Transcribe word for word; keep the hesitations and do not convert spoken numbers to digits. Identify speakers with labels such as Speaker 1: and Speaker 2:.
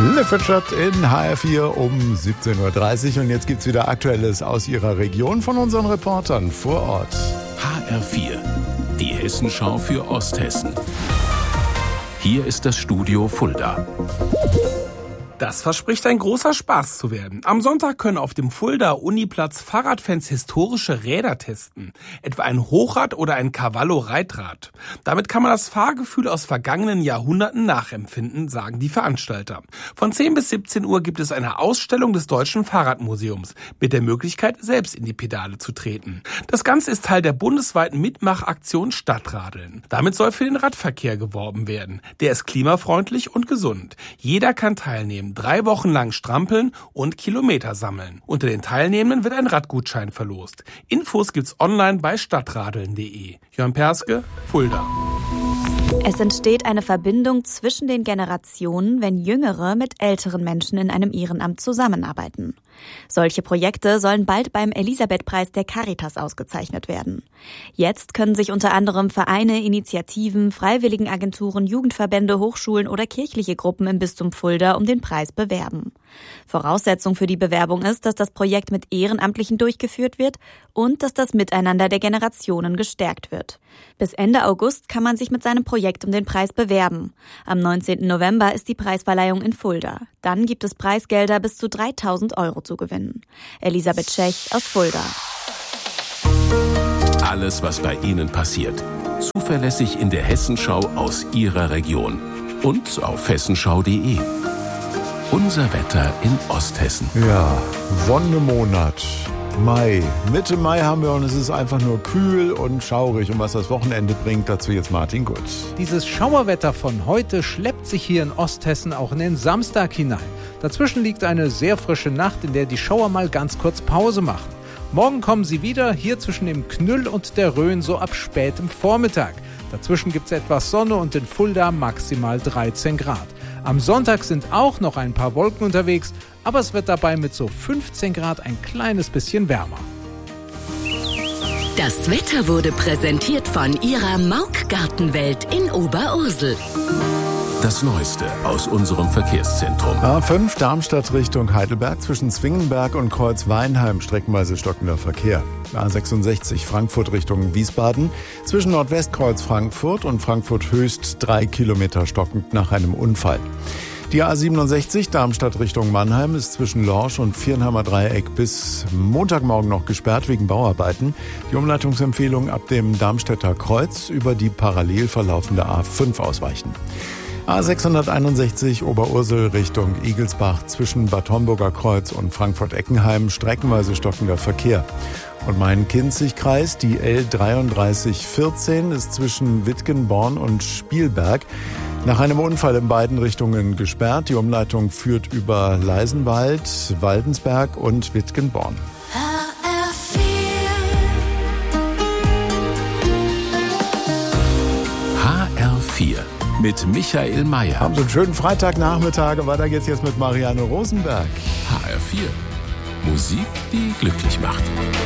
Speaker 1: Live Richard in H R vier um siebzehn Uhr dreißig und jetzt gibt's wieder Aktuelles aus Ihrer Region von unseren Reportern vor Ort.
Speaker 2: H R vier, die Hessenschau für Osthessen. Hier ist das Studio Fulda.
Speaker 3: Das verspricht ein großer Spaß zu werden. Am Sonntag können auf dem Fulda Uniplatz Fahrradfans historische Räder testen. Etwa ein Hochrad oder ein Cavallo-Reitrad. Damit kann man das Fahrgefühl aus vergangenen Jahrhunderten nachempfinden, sagen die Veranstalter. Von zehn bis siebzehn Uhr gibt es eine Ausstellung des Deutschen Fahrradmuseums mit der Möglichkeit, selbst in die Pedale zu treten. Das Ganze ist Teil der bundesweiten Mitmachaktion Stadtradeln. Damit soll für den Radverkehr geworben werden. Der ist klimafreundlich und gesund. Jeder kann teilnehmen. Drei Wochen lang strampeln und Kilometer sammeln. Unter den Teilnehmenden wird ein Radgutschein verlost. Infos gibt's online bei stadtradeln punkt de. Jörn Perske, Fulda.
Speaker 4: Es entsteht eine Verbindung zwischen den Generationen, wenn Jüngere mit älteren Menschen in einem Ehrenamt zusammenarbeiten. Solche Projekte sollen bald beim Elisabeth-Preis der Caritas ausgezeichnet werden. Jetzt können sich unter anderem Vereine, Initiativen, Freiwilligenagenturen, Jugendverbände, Hochschulen oder kirchliche Gruppen im Bistum Fulda um den Preis bewerben. Voraussetzung für die Bewerbung ist, dass das Projekt mit Ehrenamtlichen durchgeführt wird und dass das Miteinander der Generationen gestärkt wird. Bis Ende August kann man sich mit seinem Projekt um den Preis bewerben. Am neunzehnten November ist die Preisverleihung in Fulda. Dann gibt es Preisgelder bis zu dreitausend Euro zu gewinnen. Elisabeth Schech aus Fulda.
Speaker 2: Alles, was bei Ihnen passiert. Zuverlässig in der Hessenschau aus Ihrer Region. Und auf hessenschau punkt de. Unser Wetter in Osthessen.
Speaker 1: Ja, Wonnemonat. Mai. Mitte Mai haben wir und es ist einfach nur kühl und schaurig. Und was das Wochenende bringt, dazu jetzt Martin Gut.
Speaker 5: Dieses Schauerwetter von heute schleppt sich hier in Osthessen auch in den Samstag hinein. Dazwischen liegt eine sehr frische Nacht, in der die Schauer mal ganz kurz Pause machen. Morgen kommen sie wieder, hier zwischen dem Knüll und der Rhön so ab spätem Vormittag. Dazwischen gibt es etwas Sonne und in Fulda maximal dreizehn Grad. Am Sonntag sind auch noch ein paar Wolken unterwegs, aber es wird dabei mit so fünfzehn Grad ein kleines bisschen wärmer.
Speaker 6: Das Wetter wurde präsentiert von Ihrer Mauk-Gartenwelt in Oberursel.
Speaker 2: Das Neueste aus unserem Verkehrszentrum.
Speaker 1: A fünf Darmstadt Richtung Heidelberg zwischen Zwingenberg und Kreuz-Weinheim streckenweise stockender Verkehr. A sechsundsechzig Frankfurt Richtung Wiesbaden zwischen Nordwestkreuz Frankfurt und Frankfurt Höchst drei Kilometer stockend nach einem Unfall. Die A siebenundsechzig Darmstadt Richtung Mannheim ist zwischen Lorsch und Viernheimer Dreieck bis Montagmorgen noch gesperrt wegen Bauarbeiten. Die Umleitungsempfehlung ab dem Darmstädter Kreuz über die parallel verlaufende A fünf ausweichen. A sechshunderteinundsechzig Oberursel Richtung Igelsbach zwischen Bad Homburger Kreuz und Frankfurt-Eckenheim streckenweise stockender Verkehr. Und Main-Kinzig-Kreis, die L dreiunddreißig vierzehn ist zwischen Wittgenborn und Spielberg nach einem Unfall in beiden Richtungen gesperrt. Die Umleitung führt über Leisenwald, Waldensberg und Wittgenborn.
Speaker 2: H R vier mit Michael Mayer.
Speaker 1: Haben Sie einen schönen Freitagnachmittag. Weiter geht's jetzt mit Marianne Rosenberg.
Speaker 2: H R vier. Musik, die glücklich macht.